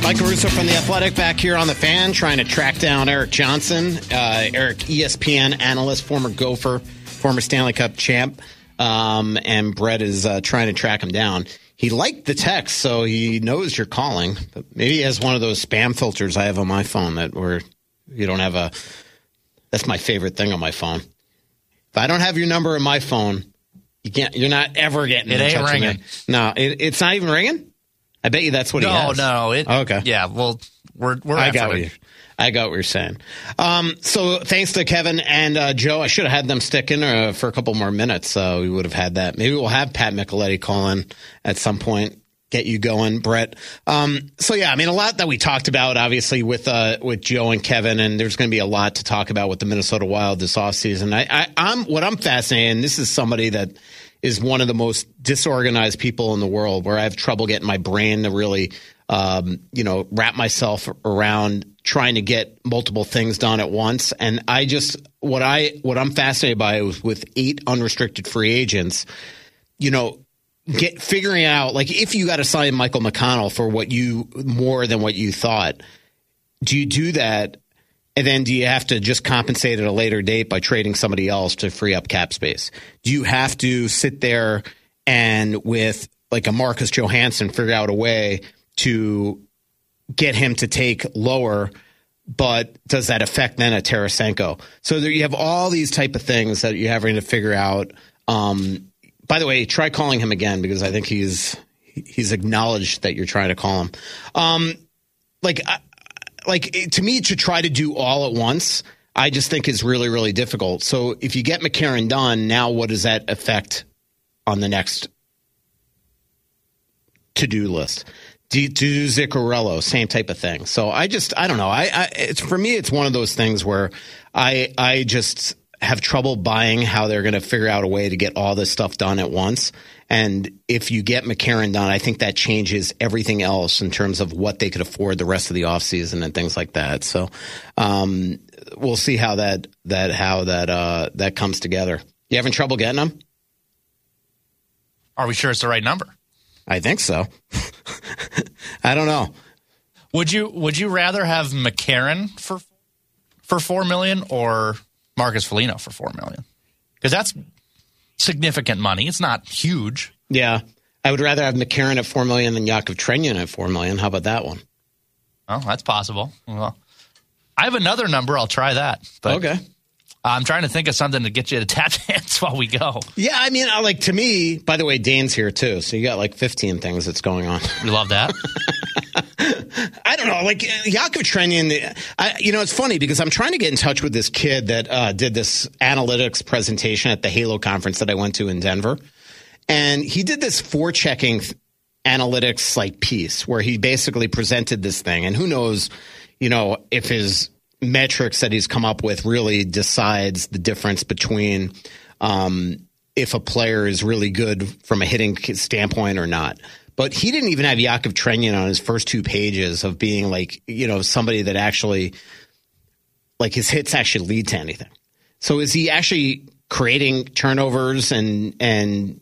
Mike Russo from The Athletic back here on The Fan, trying to track down Eric Johnson. Eric, ESPN analyst, former Gopher, former Stanley Cup champ. And Brett is trying to track him down. He liked the text, so he knows you're calling. But maybe he has one of those spam filters I have on my phone that where you don't have a... That's my favorite thing on my phone. If I don't have your number in my phone, you're not ever getting in touch with me. No, it's not even ringing? I bet you that's what he has. No. Okay. Yeah, well, we're I got what you're saying. So thanks to Kevin and Joe. I should have had them stick in for a couple more minutes. We would have had that. Maybe we'll have Pat Micheletti call in at some point. Get you going, Brett. So yeah, I mean, a lot that we talked about, obviously, with Joe and Kevin, and there's going to be a lot to talk about with the Minnesota Wild this offseason. I'm fascinated, and this is somebody that is one of the most disorganized people in the world, where I have trouble getting my brain to really, wrap myself around trying to get multiple things done at once. And what I'm fascinated by is with 8 unrestricted free agents, figuring out, like, if you got to sign Michael McConnell for more than what you thought, do you do that? And then do you have to just compensate at a later date by trading somebody else to free up cap space? Do you have to sit there and with like a Marcus Johansson figure out a way to get him to take lower, but does that affect then a Tarasenko? So there you have all these type of things that you're having to figure out. By the way, try calling him again, because I think he's acknowledged that you're trying to call him. To me, to try to do all at once, I just think is really, really difficult. So if you get McCarron done, now what does that affect on the next to-do list? Do Zuccarello, same type of thing. So I don't know. For me, it's one of those things where I just have trouble buying how they're going to figure out a way to get all this stuff done at once. And if you get McCarron done, I think that changes everything else in terms of what they could afford the rest of the offseason and things like that. So we'll see how that comes together. You having trouble getting them? Are we sure it's the right number? I think so. I don't know. Would you rather have McCarron for $4 million or Marcus Foligno for $4 million? Because that's significant money. It's not huge. Yeah. I would rather have McCarron at $4 million than Yakov Trenin at $4 million. How about that one? Oh, that's possible. Well, I have another number. I'll try that. But okay. I'm trying to think of something to get you to tap dance while we go. Yeah, I mean, to me, by the way, Dane's here too. So you got like 15 things that's going on. We love that. I don't know, like Yakov Trenin. It's funny because I'm trying to get in touch with this kid that did this analytics presentation at the Halo conference that I went to in Denver, and he did this forechecking analytics like piece where he basically presented this thing, and who knows, if his metrics that he's come up with really decides the difference between if a player is really good from a hitting standpoint or not. But he didn't even have Yakov Trenin on his first 2 pages of being like, somebody that actually, like, his hits actually lead to anything. So is he actually creating turnovers and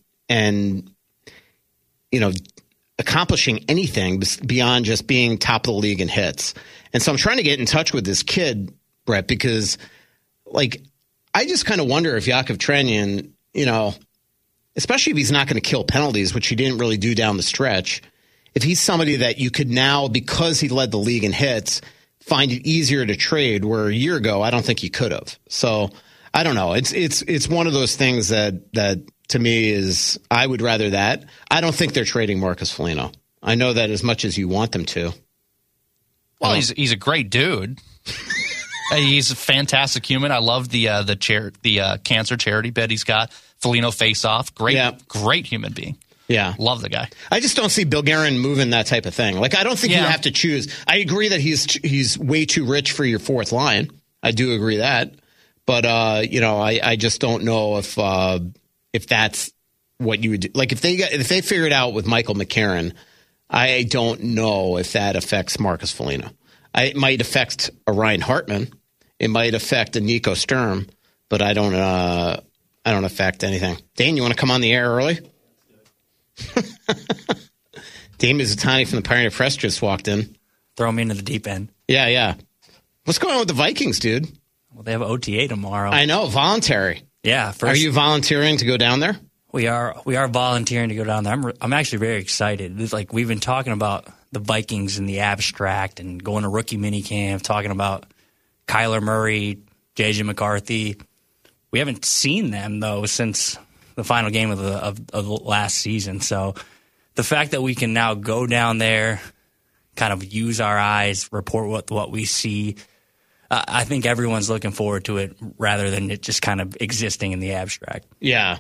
accomplishing anything beyond just being top of the league in hits? And so I'm trying to get in touch with this kid, Brett, because, like, I just kind of wonder if Yakov Trenin, especially if he's not going to kill penalties, which he didn't really do down the stretch, if he's somebody that you could now, because he led the league in hits, find it easier to trade, where a year ago I don't think he could have. So I don't know. It's one of those things that to me is, I would rather that. I don't think they're trading Marcus Foligno. I know that as much as you want them to. Well, he's a great dude. He's a fantastic human. I love the cancer charity bid he's got. Foligno face-off. Great human being. Yeah. Love the guy. I just don't see Bill Guerin moving that type of thing. Like, I don't think you have to choose. I agree that he's way too rich for your fourth line. I do agree that. But, I just don't know if that's what you would do. Like, if they figure it out with Michael McCarron, I don't know if that affects Marcus Foligno. It might affect a Ryan Hartman. It might affect a Nico Sturm, but I don't affect anything. Dane, you want to come on the air early? Dane Mizutani from the Pioneer Press just walked in. throw them into the deep end. Yeah. What's going on with the Vikings, dude? Well, they have OTA tomorrow. I know, voluntary. Yeah. Are you volunteering to go down there? We are volunteering to go down there. I'm actually very excited. It's like we've been talking about the Vikings in the abstract and going to rookie minicamp, talking about Kyler Murray, J.J. McCarthy. We haven't seen them, though, since the final game of the last season. So the fact that we can now go down there, kind of use our eyes, report what we see, I think everyone's looking forward to it rather than it just kind of existing in the abstract. Yeah.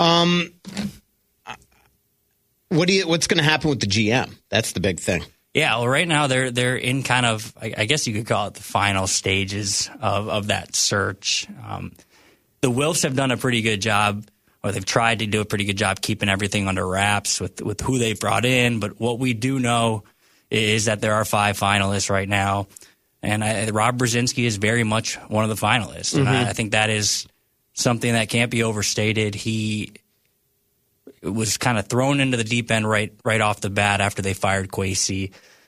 What's going to happen with the GM? That's the big thing. Yeah, well, right now they're in kind of, I guess you could call it the final stages of that search. The Wilfs have done a pretty good job, or they've tried to do a pretty good job keeping everything under wraps with who they've brought in. But what we do know is that there are 5 finalists right now. And Rob Brzezinski is very much one of the finalists. And I think that is something that can't be overstated. He was kind of thrown into the deep end right off the bat after they fired Kwesi,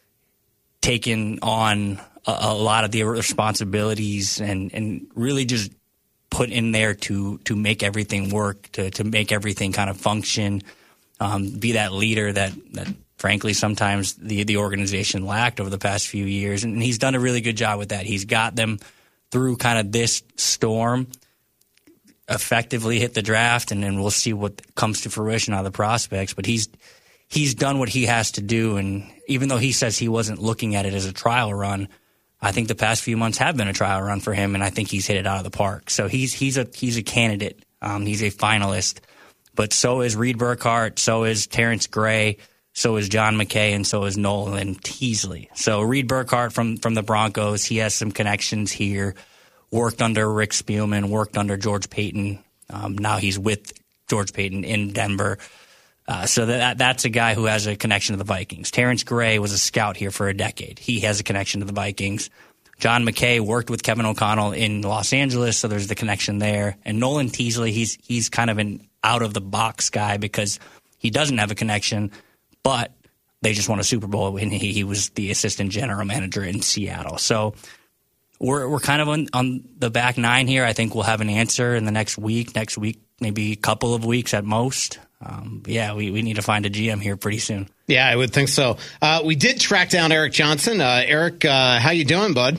taking on a lot of the responsibilities and really just put in there to make everything work, to make everything kind of function, be that leader that frankly sometimes the organization lacked over the past few years. And he's done a really good job with that. He's got them through kind of this storm, effectively hit the draft, and then we'll see what comes to fruition out of the prospects. But he's done what he has to do, and even though he says he wasn't looking at it as a trial run, I think the past few months have been a trial run for him, and I think he's hit it out of the park. So he's a candidate. He's a finalist. But so is Reed Burkhardt, so is Terrence Gray, so is John McKay, and so is Nolan Teasley. So Reed Burkhardt from the Broncos, he has some connections here. Worked under Rick Spielman, worked under George Payton. Now he's with George Payton in Denver. So that's a guy who has a connection to the Vikings. Terrence Gray was a scout here for a decade. He has a connection to the Vikings. John McKay worked with Kevin O'Connell in Los Angeles, so there's the connection there. And Nolan Teasley, he's kind of an out-of-the-box guy because he doesn't have a connection, but they just won a Super Bowl when he was the assistant general manager in Seattle. So we're kind of on the back nine here. I think we'll have an answer in the next week, maybe a couple of weeks at most. We need to find a GM here pretty soon. Yeah, I would think so. We did track down Eric Johnson. Eric, how you doing, bud?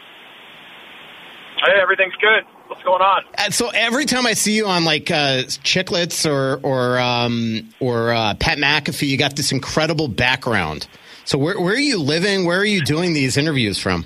Hey, everything's good. What's going on? So every time I see you on like Chiclets or Pat McAfee, you got this incredible background. So where are you living? Where are you doing these interviews from?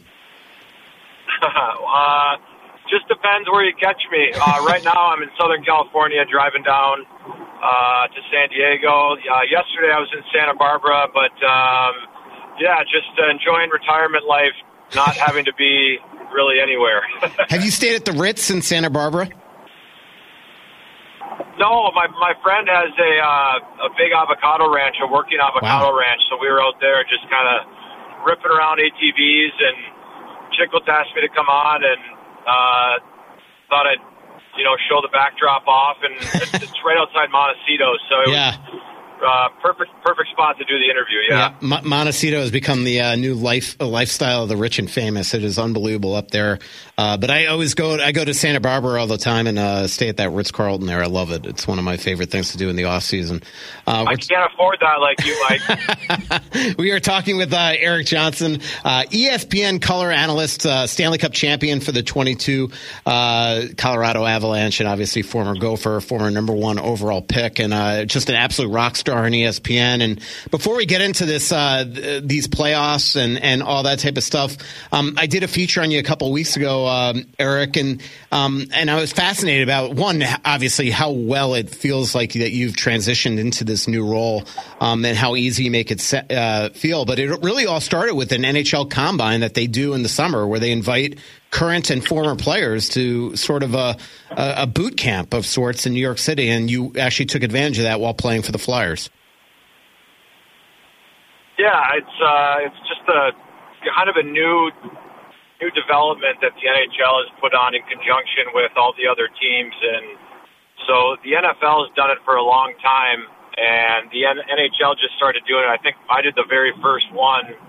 Just depends where you catch me. Right now I'm in Southern California driving down to San Diego. Yesterday I was in Santa Barbara, but just enjoying retirement life, not having to be really anywhere. Have you stayed at the Ritz in Santa Barbara? No, my friend has a big avocado ranch, a working avocado ranch, so we were out there just kind of ripping around ATVs, and Chicklets asked me to come on, and thought I'd show the backdrop off, and it's right outside Montecito, so it was perfect spot to do the interview. Montecito has become the new lifestyle of the rich and famous. It is unbelievable up there. But I go to Santa Barbara all the time and stay at that Ritz-Carlton there. I love it. It's one of my favorite things to do in the off season. I can't afford that like you, Mike. We are talking with Eric Johnson, ESPN color analyst, Stanley Cup champion for the 22 Colorado Avalanche, and obviously former Gopher, former #1 overall pick, and just an absolute rock star on ESPN. And before we get into this, these playoffs and all that type of stuff, I did a feature on you a couple of weeks ago, Eric, and I was fascinated about, one, obviously how well it feels like that you've transitioned into this new role, and how easy you make it feel. But it really all started with an NHL combine that they do in the summer, where they invite current and former players to sort of a boot camp of sorts in New York City, and you actually took advantage of that while playing for the Flyers. Yeah, it's just a kind of a new development that the NHL has put on in conjunction with all the other teams, and so the NFL has done it for a long time, and the NHL just started doing it. I think I did the very first one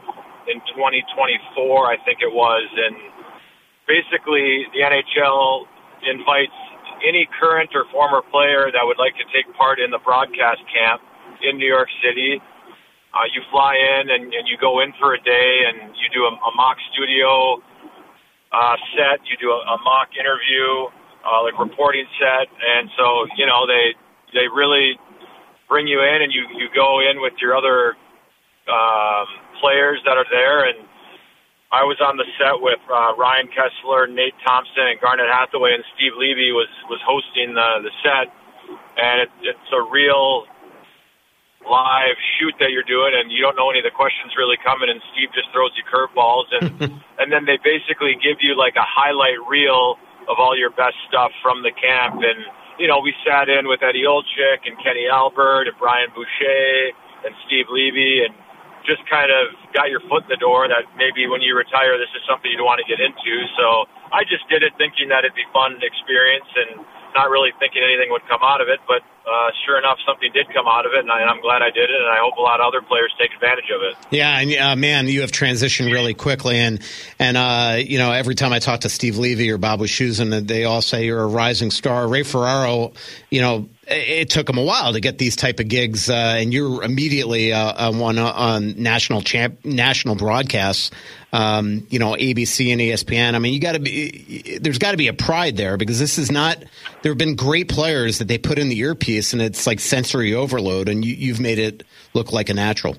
in 2024, I think it was, and basically the NHL invites any current or former player that would like to take part in the broadcast camp in New York City. You fly in and you go in for a day and you do a mock studio set. You do a mock interview, like reporting set. And so, you know, they really bring you in and you go in with your other players that are there. And I was on the set with Ryan Kessler, Nate Thompson, and Garnet Hathaway, and Steve Levy was hosting the set. And it's a real live shoot that you're doing, and you don't know any of the questions really coming, and Steve just throws you curveballs, and then they basically give you like a highlight reel of all your best stuff from the camp. And, you know, we sat in with Eddie Olczyk and Kenny Albert and Brian Boucher and Steve Levy and just kind of got your foot in the door that maybe when you retire, this is something you'd want to get into. So I just did it thinking that it'd be fun experience and not really thinking anything would come out of it, but sure enough, something did come out of it, and I'm glad I did it, and I hope a lot of other players take advantage of it. Yeah, and man, you have transitioned really quickly, and you know, every time I talk to Steve Levy or Bob Wischusen, they all say you're a rising star. Ray Ferraro, you know, it took him a while to get these type of gigs, and you're immediately one on national broadcasts. You know, ABC and ESPN. I mean, there's got to be a pride there, because this is not. There have been great players that they put in the earpiece, and it's like sensory overload, and you've made it look like a natural.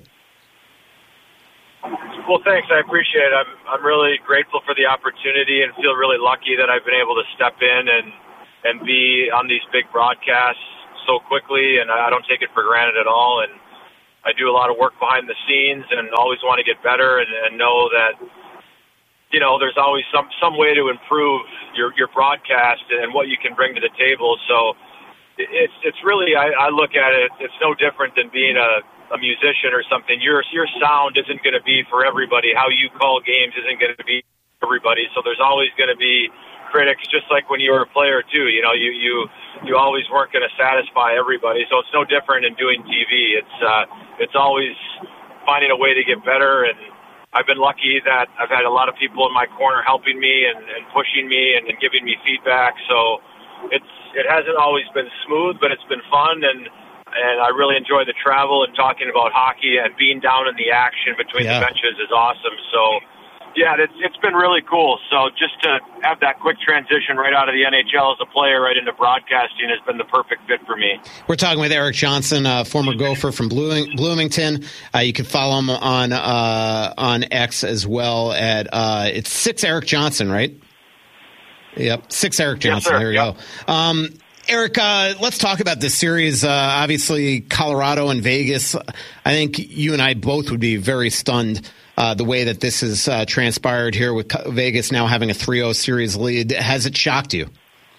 Well, thanks. I appreciate it. I'm really grateful for the opportunity and feel really lucky that I've been able to step in and be on these big broadcasts so quickly, and I don't take it for granted at all. And I do a lot of work behind the scenes and always want to get better and know that, you know, there's always some way to improve your broadcast and what you can bring to the table. So it's really, I look at it, it's no different than being a musician or something. Your sound isn't going to be for everybody. How you call games isn't going to be for everybody. So there's always going to be critics, just like when you were a player too. You know, you always weren't going to satisfy everybody. So it's no different in doing TV. It's always finding a way to get better, and I've been lucky that I've had a lot of people in my corner helping me and pushing me and giving me feedback. So it hasn't always been smooth, but it's been fun, and I really enjoy the travel and talking about hockey, and being down in the action between the benches is awesome. So yeah, it's been really cool. So just to have that quick transition right out of the NHL as a player right into broadcasting has been the perfect fit for me. We're talking with Erik Johnson, former Gopher from Bloomington. You can follow him on X as well at it's 6 Erik Johnson, right? Yep, 6 Erik Johnson. Yes, sir. There you go. Erik, let's talk about this series. Obviously, Colorado and Vegas. I think you and I both would be very stunned the way that this has transpired here, with Vegas now having a 3-0 series lead. Has it shocked you?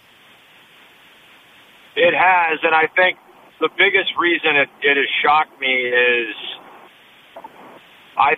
It has, and I think the biggest reason it has shocked me is I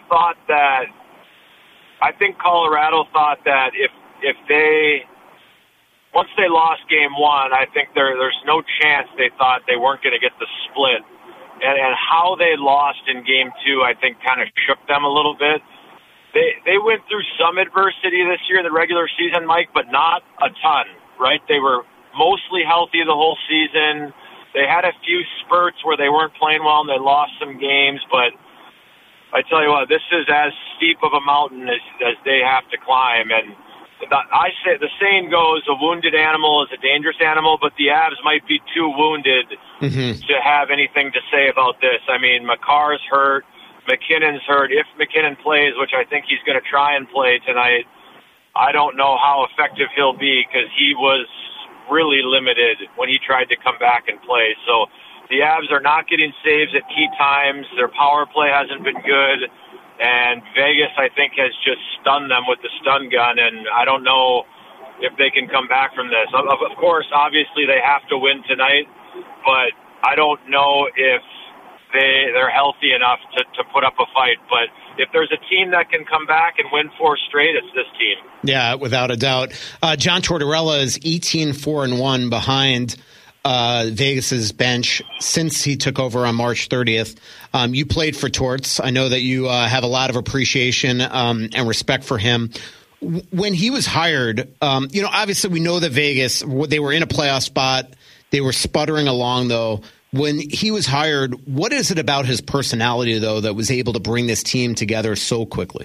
think Colorado thought that if they, once they lost game one, I think there's no chance they thought they weren't going to get the split. And how they lost in game two, I think, kind of shook them a little bit. They went through some adversity this year in the regular season, Mike, but not a ton, right? They were mostly healthy the whole season. They had a few spurts where they weren't playing well and they lost some games, but I tell you what, this is as steep of a mountain as they have to climb. And I say the saying goes, a wounded animal is a dangerous animal, but the Avs might be too wounded to have anything to say about this. I mean, Makar's hurt, McKinnon's hurt. If McKinnon plays, which I think he's going to try and play tonight, I don't know how effective he'll be, because he was really limited when he tried to come back and play. So the Avs are not getting saves at key times. Their power play hasn't been good. And Vegas, I think, has just stunned them with the stun gun, and I don't know if they can come back from this. Of course, obviously, they have to win tonight, but I don't know if they're healthy enough to put up a fight. But if there's a team that can come back and win 4 straight, it's this team. Yeah, without a doubt. John Tortorella is 18-4-1 behind Vegas's bench since he took over on March 30th. You played for Torts. I know that you have a lot of appreciation and respect for him. When he was hired, obviously we know that Vegas, they were in a playoff spot. They were sputtering along, though. When he was hired, what is it about his personality, though, that was able to bring this team together so quickly?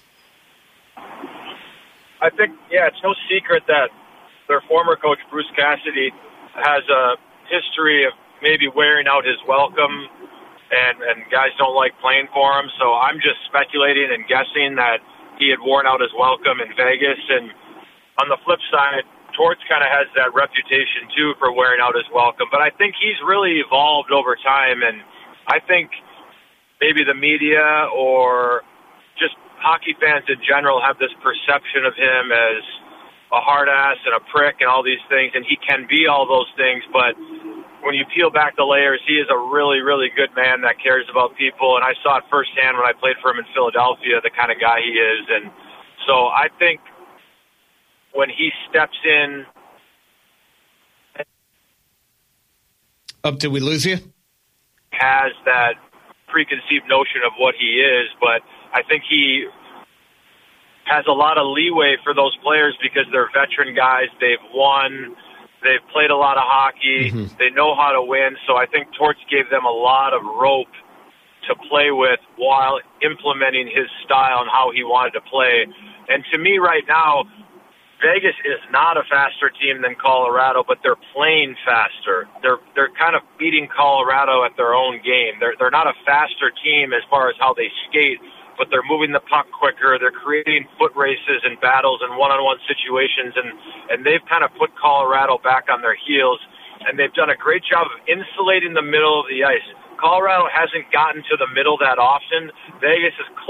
I think, it's no secret that their former coach, Bruce Cassidy, has a history of maybe wearing out his welcome, and guys don't like playing for him. So I'm just speculating and guessing that he had worn out his welcome in Vegas. And on the flip side, Torts kind of has that reputation, too, for wearing out his welcome. But I think he's really evolved over time, and I think maybe the media or just hockey fans in general have this perception of him as a hard ass and a prick and all these things, and he can be all those things, but when you peel back the layers, he is a really, really good man that cares about people, and I saw it firsthand when I played for him in Philadelphia, the kind of guy he is. And so I think when he steps in... Did we lose you? ...has that preconceived notion of what he is, but I think he has a lot of leeway for those players because they're veteran guys. They've won. They've played a lot of hockey. Mm-hmm. They know how to win. So I think Torts gave them a lot of rope to play with while implementing his style and how he wanted to play. And to me right now, Vegas is not a faster team than Colorado, but they're playing faster. They're kind of beating Colorado at their own game. They're not a faster team as far as how they skate, but they're moving the puck quicker. They're creating foot races and battles and one-on-one situations, and they've kind of put Colorado back on their heels, and they've done a great job of insulating the middle of the ice. Colorado hasn't gotten to the middle that often. Vegas has